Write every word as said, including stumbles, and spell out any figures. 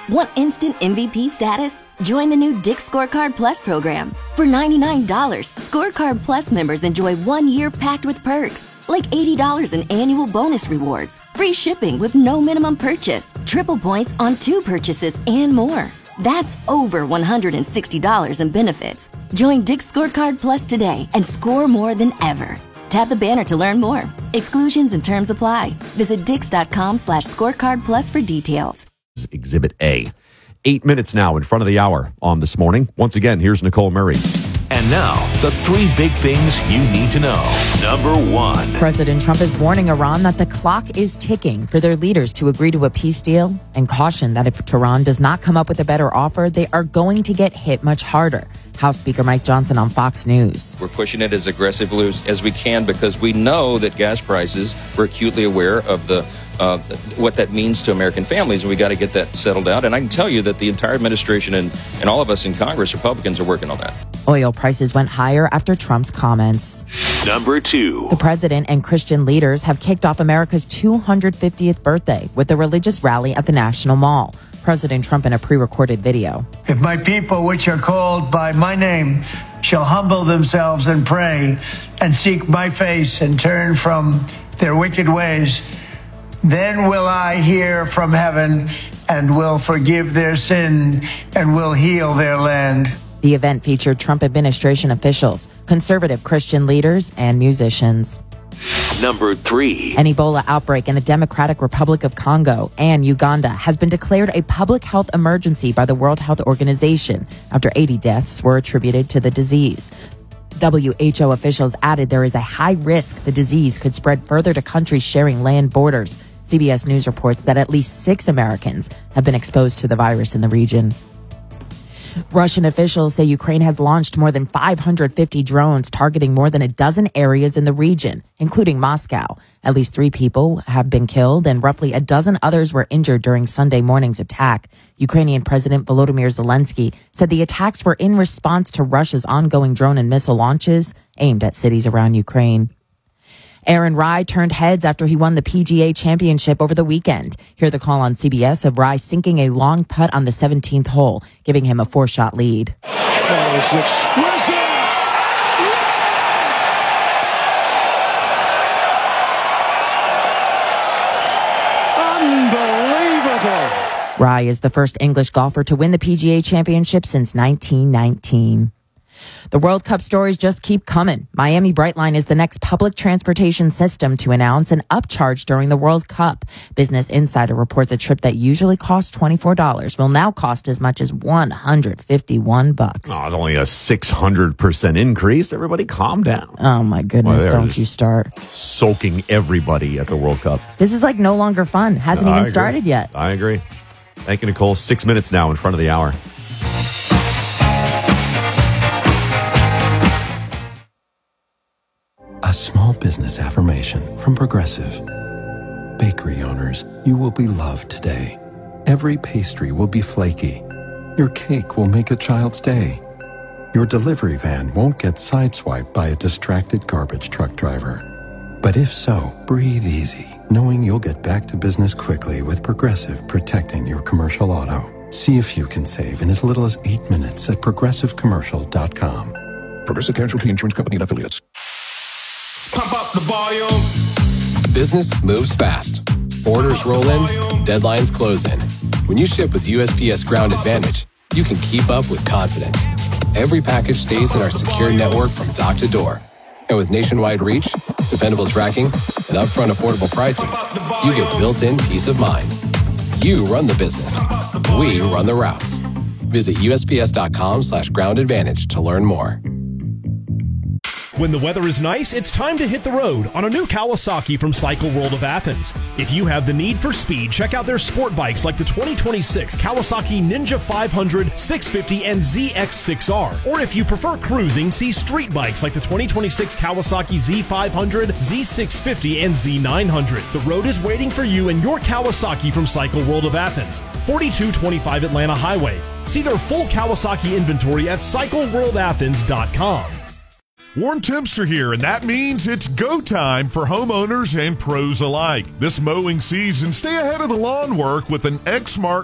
Want instant M V P status? Join the new Dick's Scorecard Plus program. For ninety-nine dollars, Scorecard Plus members enjoy one year packed with perks, like eighty dollars in annual bonus rewards, free shipping with no minimum purchase, triple points on two purchases, and more. That's over one hundred sixty dollars in benefits. Join Dick's Scorecard Plus today and score more than ever. Tap the banner to learn more. Exclusions and terms apply. Visit dix.com slash scorecard plus for details. Exhibit A. Eight minutes now in front of the hour on This Morning. Once again, here's Nicole Murray. And now, the three big things you need to know. Number one. President Trump is warning Iran that the clock is ticking for their leaders to agree to a peace deal and caution that if Tehran does not come up with a better offer, they are going to get hit much harder. House Speaker Mike Johnson on Fox News. We're pushing it as aggressively as we can because we know that gas prices, we're acutely aware of the uh, what that means to American families, and we got to get that settled out. And I can tell you that the entire administration and, and all of us in Congress, Republicans, are working on that. Oil prices went higher after Trump's comments. Number two. The president and Christian leaders have kicked off America's two hundred fiftieth birthday with a religious rally at the National Mall. President Trump in a pre-recorded video. If my people, which are called by my name, shall humble themselves and pray and seek my face and turn from their wicked ways, then will I hear from heaven and will forgive their sin and will heal their land. The event featured Trump administration officials, conservative Christian leaders, and musicians. Number three. An Ebola outbreak in the Democratic Republic of Congo and Uganda has been declared a public health emergency by the World Health Organization after eighty deaths were attributed to the disease. W H O officials added there is a high risk the disease could spread further to countries sharing land borders. C B S News reports that at least six Americans have been exposed to the virus in the region. Russian officials say Ukraine has launched more than five hundred fifty drones targeting more than a dozen areas in the region, including Moscow. At least three people have been killed and roughly a dozen others were injured during Sunday morning's attack. Ukrainian President Volodymyr Zelensky said the attacks were in response to Russia's ongoing drone and missile launches aimed at cities around Ukraine. Aaron Rai turned heads after he won the P G A Championship over the weekend. Hear the call on C B S of Rai sinking a long putt on the seventeenth hole, giving him a four-shot lead. That is exquisite! Yes! Unbelievable! Rai is the first English golfer to win the P G A Championship since nineteen nineteen. The World Cup stories just keep coming. Miami Brightline is the next public transportation system to announce an upcharge during the World Cup. Business Insider reports a trip that usually costs twenty-four dollars will now cost as much as one hundred fifty-one bucks. Oh, it's only a six hundred percent increase. Everybody calm down. Oh my goodness, well, don't you start. Soaking everybody at the World Cup. This is like no longer fun. Hasn't I even agree. started yet. I agree. Thank you, Nicole. Six minutes now in front of the hour. A small business affirmation from Progressive. Bakery owners, you will be loved today. Every pastry will be flaky. Your cake will make a child's day. Your delivery van won't get sideswiped by a distracted garbage truck driver. But if so, breathe easy, knowing you'll get back to business quickly with Progressive protecting your commercial auto. See if you can save in as little as eight minutes at progressive commercial dot com. Progressive Casualty Insurance Company and Affiliates. Pump up the volume. Business moves fast. Orders roll in, deadlines close in. When you ship with U S P S Ground Advantage, you can keep up with confidence. Every package stays in our secure network from dock to door. And with nationwide reach, dependable tracking, and upfront affordable pricing, you get built-in peace of mind. You run the business. We run the routes. Visit U S P S dot com slash ground advantage to learn more. When the weather is nice, it's time to hit the road on a new Kawasaki from Cycle World of Athens. If you have the need for speed, check out their sport bikes like the twenty twenty-six Kawasaki Ninja five hundred, six fifty, and Z X six R. Or if you prefer cruising, see street bikes like the twenty twenty-six Kawasaki Z five hundred, Z six fifty, and Z nine hundred. The road is waiting for you and your Kawasaki from Cycle World of Athens, forty-two twenty-five Atlanta Highway. See their full Kawasaki inventory at cycle world athens dot com. Warm temps are here, and that means it's go time for homeowners and pros alike. This mowing season, stay ahead of the lawn work with an Exmark